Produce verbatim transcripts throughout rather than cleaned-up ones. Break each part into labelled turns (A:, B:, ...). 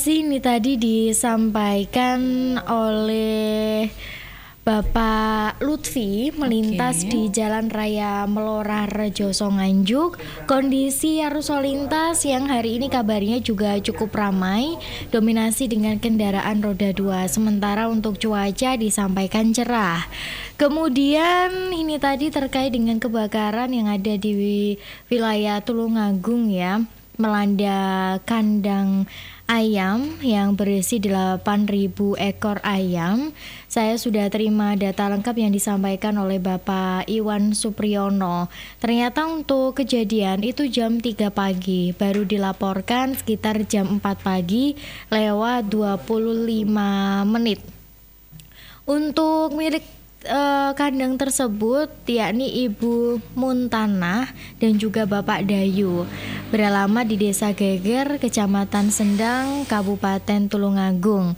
A: sih ini tadi disampaikan oleh Bapak Lutfi melintas
B: Oke.
A: di Jalan Raya Melora Rejoso Nganjuk. Kondisi arus lalu lintas yang hari ini kabarnya juga cukup ramai, dominasi dengan kendaraan roda dua. Sementara untuk cuaca disampaikan cerah. Kemudian ini tadi terkait dengan kebakaran yang ada di wilayah Tulungagung ya, melanda kandang ayam yang berisi delapan ribu ekor ayam. Saya sudah terima data lengkap yang disampaikan oleh Bapak Iwan Supriyono. Ternyata untuk kejadian itu jam tiga pagi, baru dilaporkan sekitar jam empat pagi lewat dua puluh lima menit. Untuk milik Uh, kandang tersebut yakni Ibu Muntanah dan juga Bapak Dayu, beralamat di Desa Geger, Kecamatan Sendang, Kabupaten Tulungagung.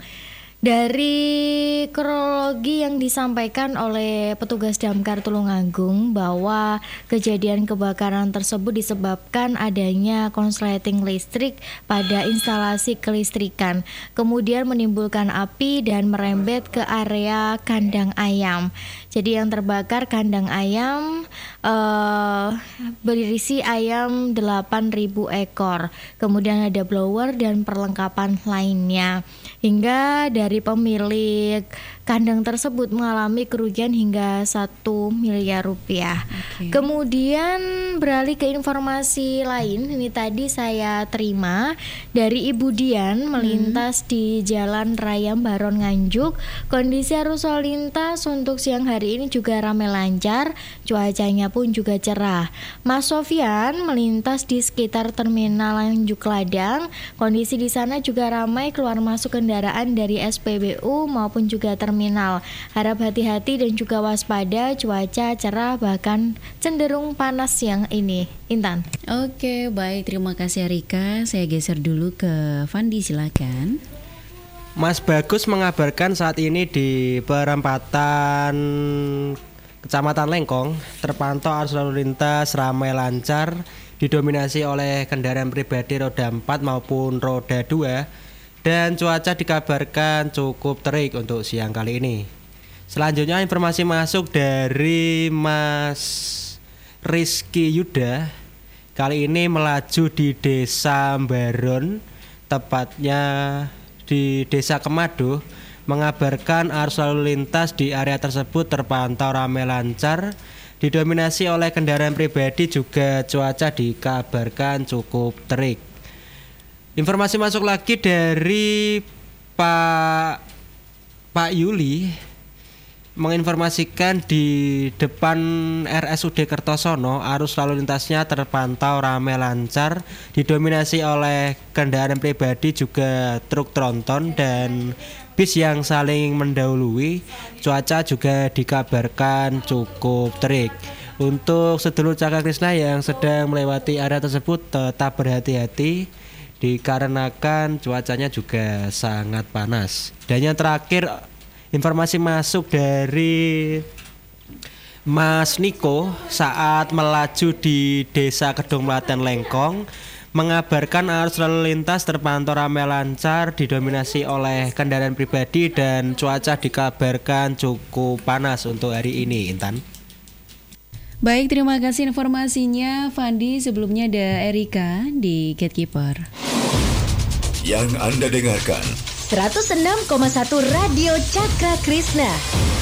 A: Dari kronologi yang disampaikan oleh petugas Damkar Tulungagung bahwa kejadian kebakaran tersebut disebabkan adanya konsleting listrik pada instalasi kelistrikan, kemudian menimbulkan api dan merembet ke area kandang ayam. Jadi yang terbakar kandang ayam uh, berisi ayam delapan ribu ekor, kemudian ada blower dan perlengkapan lainnya. Hingga dari pemilik kandang tersebut mengalami kerugian hingga satu miliar rupiah.
B: Okay.
A: Kemudian beralih ke informasi lain, ini tadi saya terima dari Ibu Dian melintas hmm. di Jalan Raya Baron Nganjuk. Kondisi arus lalu lintas untuk siang hari ini juga ramai lancar, cuacanya pun juga cerah. Mas Sofyan melintas di sekitar Terminal Nganjuk Ladang. Kondisi di sana juga ramai keluar masuk kendaraan dari S P B U maupun juga terminal. Harap hati-hati dan juga waspada, cuaca cerah bahkan cenderung panas siang ini. Intan.
B: Oke, baik, terima kasih Rika. Saya geser dulu ke Fandi, silakan.
C: Mas Bagus mengabarkan saat ini di perempatan Kecamatan Lengkong terpantau arus lalu lintas ramai lancar, didominasi oleh kendaraan pribadi roda empat maupun roda dua, dan cuaca dikabarkan cukup terik untuk siang kali ini. Selanjutnya informasi masuk dari Mas Rizky Yuda, kali ini melaju di Desa Baron, tepatnya di Desa Kemado, mengabarkan arus lalu lintas di area tersebut terpantau ramai lancar, didominasi oleh kendaraan pribadi, juga cuaca dikabarkan cukup terik. Informasi masuk lagi dari Pak Pak Yuli menginformasikan di depan R S U D Kertosono arus lalu lintasnya terpantau ramai lancar, didominasi oleh kendaraan pribadi, juga truk tronton dan bis yang saling mendahului. Cuaca juga dikabarkan cukup terik. Untuk sedulur Cakra Krisna yang sedang melewati area tersebut tetap berhati-hati dikarenakan cuacanya juga sangat panas. Dan yang terakhir, informasi masuk dari Mas Niko saat melaju di Desa Kedung Melaten Lengkong, mengabarkan arus lalu lintas terpantau ramai lancar, didominasi oleh kendaraan pribadi dan cuaca dikabarkan cukup panas untuk hari ini. Intan.
B: Baik, terima kasih informasinya Fandi. Sebelumnya ada Erika di Gatekeeper.
D: Yang Anda dengarkan
E: seratus enam koma satu Radio Cakra Krisna.